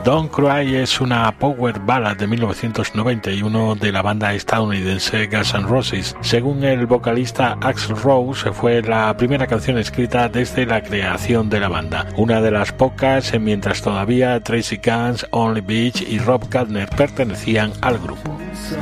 Don't Cry es una power ballad de 1991 de la banda estadounidense Guns N' Roses. Según el vocalista Axl Rose, fue la primera canción escrita desde la creación de la banda, una de las pocas mientras todavía Tracy Guns, Only Beach y Rob Gardner pertenecían al grupo.